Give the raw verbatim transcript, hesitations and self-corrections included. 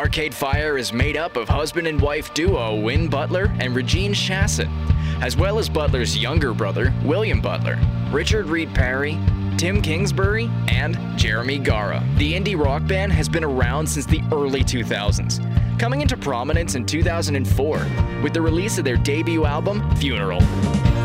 Arcade Fire is made up of husband and wife duo Win Butler and Regine Chasson, as well as Butler's younger brother, William Butler, Richard Reed Parry, Tim Kingsbury, and Jeremy Gara. The indie rock band has been around since the early two thousands, coming into prominence in two thousand four with the release of their debut album, Funeral.